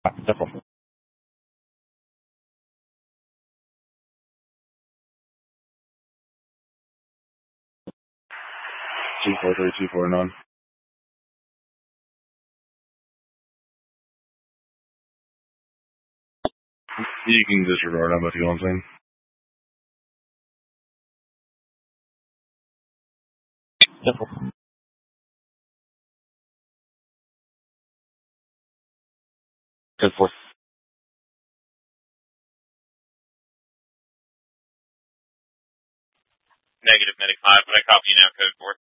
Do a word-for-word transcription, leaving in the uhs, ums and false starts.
Simple. G four three two four nine. You can disregard. I'm about to go on scene. Simple. Code four. Negative, Medic five, but I copy you now, code four.